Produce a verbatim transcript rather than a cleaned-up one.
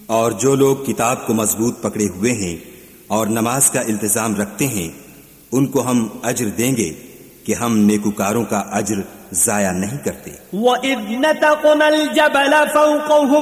और जो लोग किताब को मजबूत पकड़े हुए हैं और नमाज का इल्तिजाम रखते हैं, उनको हम अज्र देंगे कि हम नेकुकारों का अज्र जाया नहीं करते।